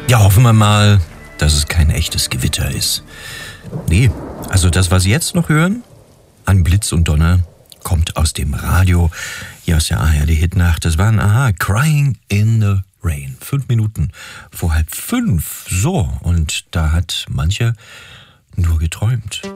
Ja, hoffen wir mal, dass es kein echtes Gewitter ist. Nee, also das, was Sie jetzt noch hören, an Blitz und Donner, kommt aus dem Radio, hier aus der ARD-Hitnacht. Das waren Crying in the Rain. 5 Minuten vor 4:30. So, und da hat mancher nur geträumt.